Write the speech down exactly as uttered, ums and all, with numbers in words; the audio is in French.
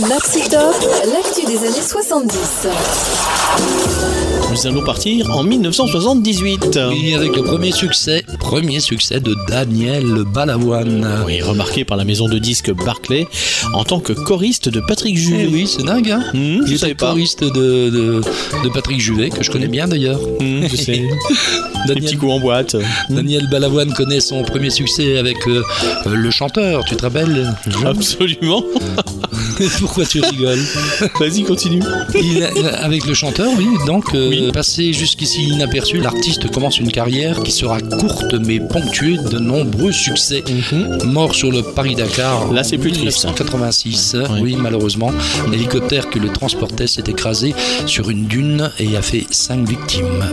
Maxi Top, l'actu des années soixante-dix. Nous allons partir en dix-neuf cent soixante-dix-huit. Oui, avec le premier succès, premier succès de Daniel Balavoine. Oui, remarqué par la maison de disques Barclay en tant que choriste de Patrick Eh Juvet. oui, c'est dingue, hein. Mmh, je Il savais était pas. choriste de, de, de Patrick Juvet, que je connais bien d'ailleurs. Mmh, je sais. Des Daniel, petits coups en boîte. Daniel Balavoine connaît son premier succès avec euh, euh, Le Chanteur, tu te rappelles? Absolument. Pourquoi tu rigoles? Vas-y, continue. Il a- avec Le Chanteur, oui, donc euh, Oui. passé jusqu'ici inaperçu, l'artiste commence une carrière qui sera courte mais ponctuée de nombreux succès. Mort sur le Paris-Dakar Là, c'est en plus triste. dix-neuf cent quatre-vingt-six. Ouais. Oui, malheureusement, l'hélicoptère qui le transportait s'est écrasé sur une dune et a fait cinq victimes.